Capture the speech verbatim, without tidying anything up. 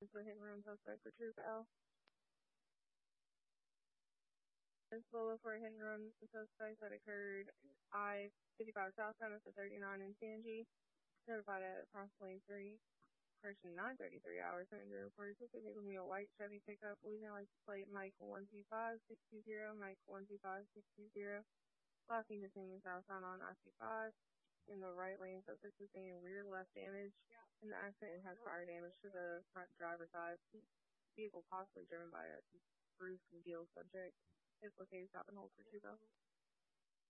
with hit and run suspect for Troop L. Solo for a hit and run suspect that occurred I fifty-five southbound at the thirty-nine in Sanji. Notified at approximately three, correction, nine thirty-three hours. Sent to report specifically with me a white Chevy pickup. Louisiana license plate Michael one two five six two zero, Michael one two five six two zero. Last seen continuing southbound on I fifty-five. In the right lane, suspect sustained rear left damage in the accident and has fire damage to the front driver's side. Vehicle possibly driven by a Bruce Gill subject. It's located stop and hold for two bells.